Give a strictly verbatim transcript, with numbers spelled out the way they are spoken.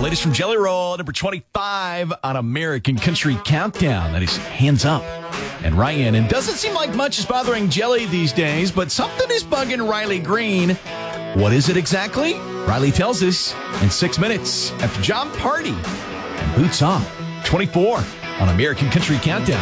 Latest from Jelly Roll, number twenty-five on American Country Countdown. That is Hands Up and Ryan. And doesn't seem like much is bothering Jelly these days, but something is bugging Riley Green. What is it exactly? Riley tells us in six minutes after John Party and Boots On. twenty-four on American Country Countdown.